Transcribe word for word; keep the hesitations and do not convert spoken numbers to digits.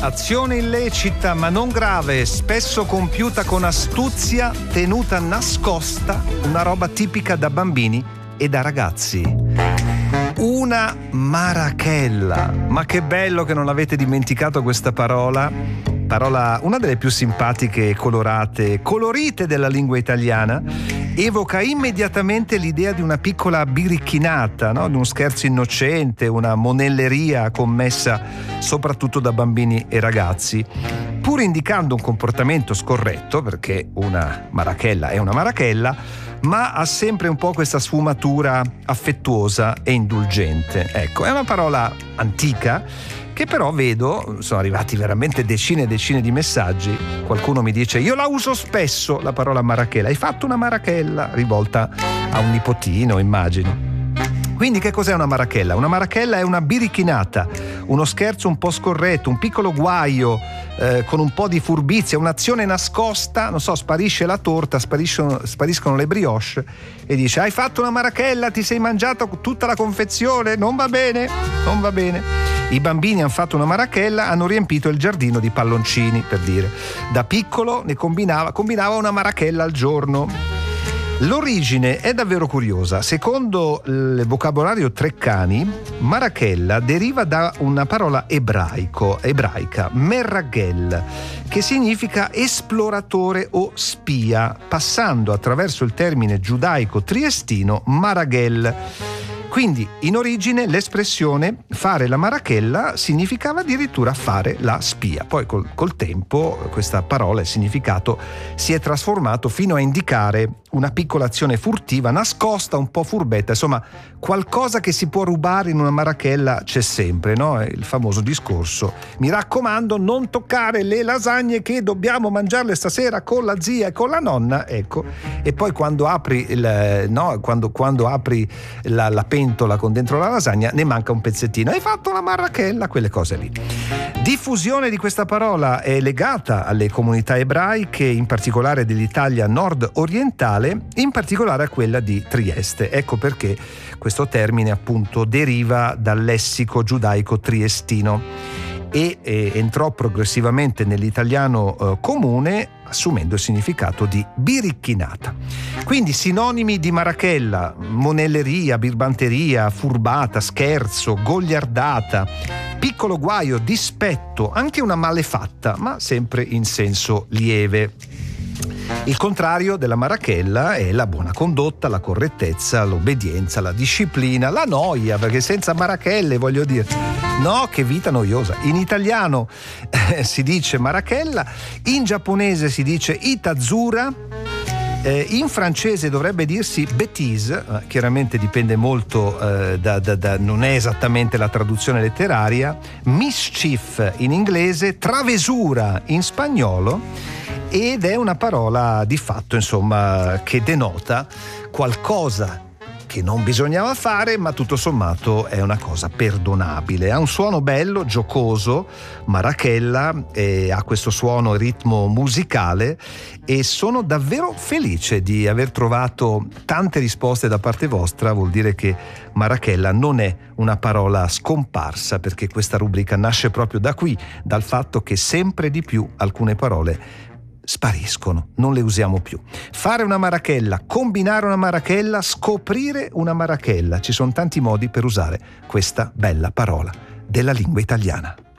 Azione illecita ma non grave, spesso compiuta con astuzia, tenuta nascosta, una roba tipica da bambini e da ragazzi. Una marachella. Ma che bello che non avete dimenticato questa parola. Parola, una delle più simpatiche e colorate, colorite della lingua italiana. Evoca immediatamente l'idea di una piccola biricchinata, no? Di un scherzo innocente, una monelleria commessa soprattutto da bambini e ragazzi, pur indicando un comportamento scorretto, perché una marachella è una marachella, ma ha sempre un po' questa sfumatura affettuosa e indulgente. Ecco, è una parola antica che però vedo, sono arrivati veramente decine e decine di messaggi. Qualcuno mi dice: io la uso spesso la parola marachella. Hai fatto una marachella? Rivolta a un nipotino, immagino. Quindi che cos'è una marachella? Una marachella è una biricchinata, uno scherzo un po' scorretto, un piccolo guaio eh, con un po' di furbizia, un'azione nascosta, non so, sparisce la torta, spariscono, spariscono le brioche e dice: hai fatto una marachella, ti sei mangiato tutta la confezione, non va bene, non va bene. I bambini hanno fatto una marachella, hanno riempito il giardino di palloncini, per dire. Da piccolo ne combinava, combinava una marachella al giorno. L'origine è davvero curiosa. Secondo il vocabolario Treccani, marachella deriva da una parola ebraico, ebraica, merraghel, che significa esploratore o spia, passando attraverso il termine giudaico triestino maraghel. Quindi in origine l'espressione fare la marachella significava addirittura fare la spia. Poi col, col tempo questa parola, il significato, si è trasformato fino a indicare una piccola azione furtiva, nascosta, un po' furbetta, insomma qualcosa che si può rubare in una marachella c'è sempre, no? Il famoso discorso: mi raccomando, non toccare le lasagne che dobbiamo mangiarle stasera con la zia e con la nonna, ecco. E poi quando apri il, no, quando, quando apri la, la pentola con dentro la lasagna ne manca un pezzettino, hai fatto la marachella, quelle cose lì. Diffusione di questa parola è legata alle comunità ebraiche, in particolare dell'Italia nord-orientale, in particolare a quella di Trieste. Ecco perché questo termine appunto deriva dal lessico giudaico triestino e eh, entrò progressivamente nell'italiano eh, comune, assumendo il significato di biricchinata. Quindi sinonimi di marachella: monelleria, birbanteria, furbata, scherzo, goliardata, piccolo guaio, dispetto, anche una malefatta, ma sempre in senso lieve. Il contrario della marachella è la buona condotta, la correttezza, l'obbedienza, la disciplina, la noia, perché senza marachelle, voglio dire, no, che vita noiosa. In italiano eh, si dice marachella, in giapponese si dice itazura, eh, in francese dovrebbe dirsi bêtise, eh, chiaramente dipende molto, eh, da, da, da, non è esattamente la traduzione letteraria, mischief in inglese, travesura in spagnolo. Ed è una parola di fatto, insomma, che denota qualcosa che non bisognava fare, ma tutto sommato è una cosa perdonabile. Ha un suono bello, giocoso, marachella, e ha questo suono e ritmo musicale, e sono davvero felice di aver trovato tante risposte da parte vostra. Vuol dire che marachella non è una parola scomparsa, perché questa rubrica nasce proprio da qui, dal fatto che sempre di più alcune parole spariscono, non le usiamo più. Fare una marachella, combinare una marachella, scoprire una marachella. Ci sono tanti modi per usare questa bella parola della lingua italiana.